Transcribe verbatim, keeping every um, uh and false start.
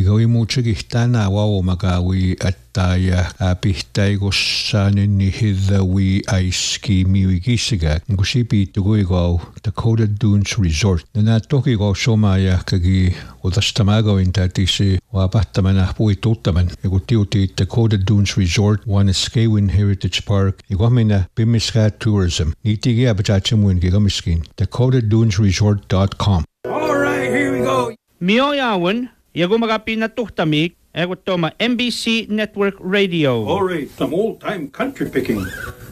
Kigawi muchigihtan awaw magawi at taya apihtaygosan ni hidawi aiski miwigisiga ngusipi tuguigaw Dakota Dunes Resort. Nanatokigaw somaya kagi udastamago intatisi wapahtamana puitutaman igutiuti Dakota Dunes Resort Wanaskewin Heritage Park igwamina Bimiska Tourism. Nitigi abachachimwin gigamiskin dakota dunes resort dot com. All right, here we go. Miyoyawan yago magapinatuhtamik egutoma M B C Network Radio. All right, some old-time country picking.